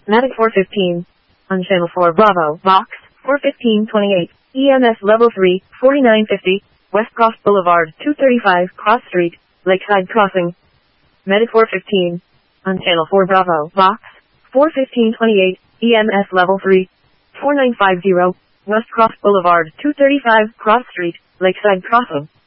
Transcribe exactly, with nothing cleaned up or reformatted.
Matic four fifteen. On channel four Bravo, box, four fifteen twenty-eight. E M S level three, forty-nine fifty. West Cross Boulevard, two thirty-five Cross Street, Lakeside Crossing. Medic four fifteen. On channel four Bravo, box, four fifteen twenty-eight. E M S level three, four nine five zero. West Cross Boulevard, two thirty-five Cross Street, Lakeside Crossing.